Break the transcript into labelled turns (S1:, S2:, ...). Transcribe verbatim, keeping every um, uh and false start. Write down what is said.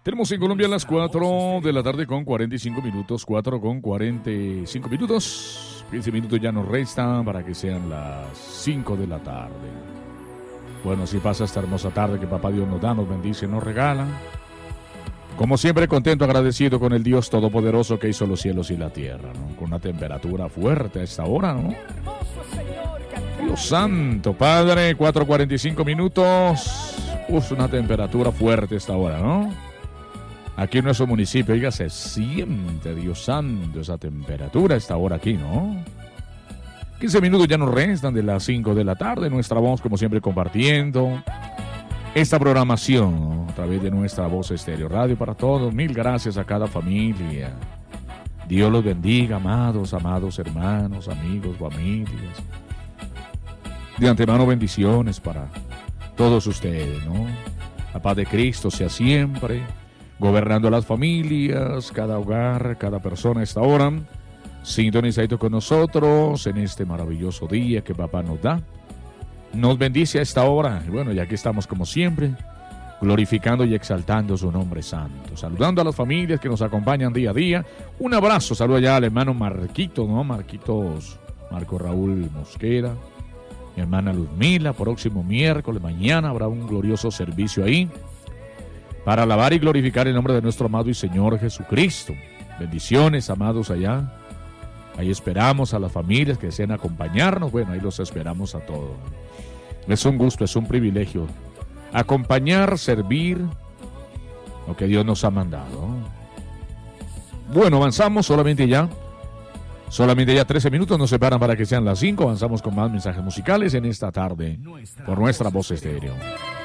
S1: Tenemos en Colombia las cuatro de la tarde con cuarenta y cinco minutos, cuatro con cuarenta y cinco minutos. quince minutos ya nos restan para que sean las cinco de la tarde. Bueno, así pasa esta hermosa tarde que Papá Dios nos da, nos bendice, nos regala. Como siempre, contento, agradecido con el Dios Todopoderoso que hizo los cielos y la tierra, ¿no? Con una temperatura fuerte a esta hora, ¿no? Dios santo, Padre, cuatro cuarenta y cinco minutos. Uf, una temperatura fuerte a esta hora, ¿no? Aquí en nuestro municipio, oiga, se siente, Dios santo, esa temperatura a esta hora aquí, ¿no? quince minutos ya nos restan de las cinco de la tarde. Nuestra voz, como siempre, compartiendo esta programación, ¿no? A través de nuestra Voz Estéreo Radio para todos. Mil gracias a cada familia. Dios los bendiga, amados, amados hermanos, amigos, familias. De antemano, bendiciones para todos ustedes, ¿no? La paz de Cristo sea siempre gobernando las familias, cada hogar, cada persona a esta hora, sintonizado con nosotros en este maravilloso día que Papá nos da. Nos bendice a esta hora. Y bueno, ya que estamos como siempre, glorificando y exaltando su nombre santo. Saludando a las familias que nos acompañan día a día. Un abrazo, saludo allá al hermano Marquito, ¿no? Marquitos, Marco Raúl Mosquera, mi hermana Luzmila. Próximo miércoles, mañana, habrá un glorioso servicio ahí para alabar y glorificar el nombre de nuestro amado y Señor Jesucristo. Bendiciones, amados, allá. Ahí esperamos a las familias que desean acompañarnos. Bueno, ahí los esperamos a todos. Es un gusto, es un privilegio acompañar, servir lo que Dios nos ha mandado. Bueno, avanzamos solamente ya. Solamente ya trece minutos nos separan para que sean las cinco. Avanzamos con más mensajes musicales en esta tarde por nuestra Voz Estéreo.